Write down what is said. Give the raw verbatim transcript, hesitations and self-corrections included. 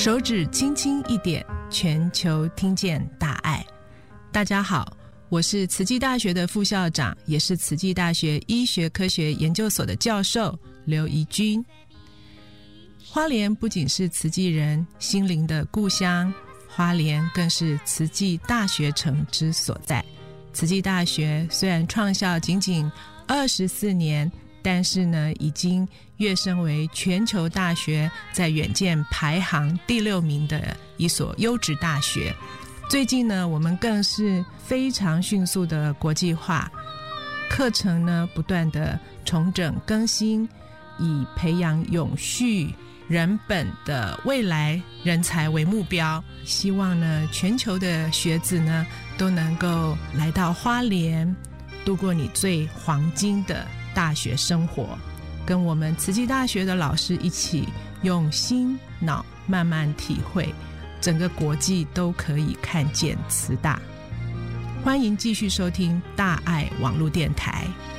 手指轻轻一点，全球听见大爱。大家好，我是慈济大学的副校长，也是慈济大学医学科学研究所的教授刘怡君。花莲不仅是慈济人心灵的故乡，花莲更是慈济大学城之所在。慈济大学虽然创校仅仅二十四年，但是呢，已经跃升为全球大学在远见排行第六名的一所优质大学。最近呢，我们更是非常迅速的国际化，课程呢不断的重整更新，以培养永续人本的未来人才为目标，希望呢全球的学子呢都能够来到花莲，度过你最黄金的大学生活，跟我们慈济大学的老师一起用心脑慢慢体会整个国际都可以看见慈大。欢迎继续收听大爱网络电台。